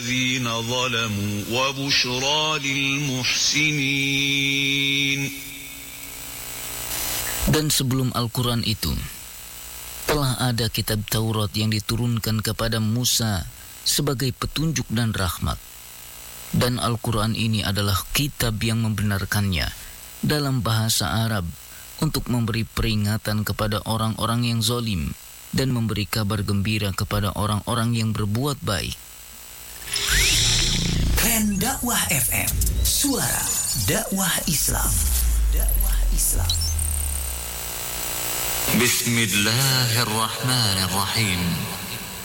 الذين ظلموا وبشرى للمحسنين. Dan sebelum Al-Quran itu, telah ada kitab Taurat yang diturunkan kepada Musa sebagai petunjuk dan rahmat. Dan Al-Quran ini adalah kitab yang membenarkannya dalam bahasa Arab untuk memberi peringatan kepada orang-orang yang zalim dan memberi kabar gembira kepada orang-orang yang berbuat baik. Klan Dakwah FM, suara dakwah Islam. Dakwah Islam. Bismillahirrahmanirrahim.